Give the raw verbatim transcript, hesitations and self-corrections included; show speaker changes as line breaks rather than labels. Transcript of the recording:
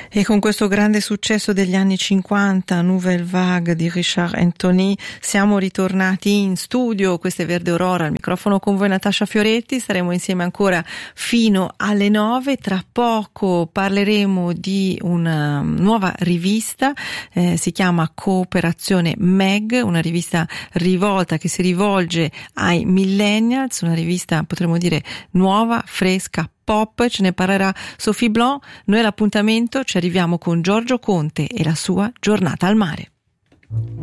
E con questo grande successo degli anni cinquanta, Nouvelle Vague di Richard Anthony, siamo ritornati in studio. Questa è Verde Aurora, al microfono con voi Natascia Fioretti. Staremo insieme ancora fino alle nove. Tra poco parleremo di una nuova rivista, eh, si chiama Cooperazione M E G, una rivista rivolta che si rivolge ai millennials, una rivista potremmo dire nuova, fresca, pop. Ce ne parlerà Sophie Blanc. Noi all'appuntamento ci arriviamo con Giorgio Conte e la sua Giornata al mare.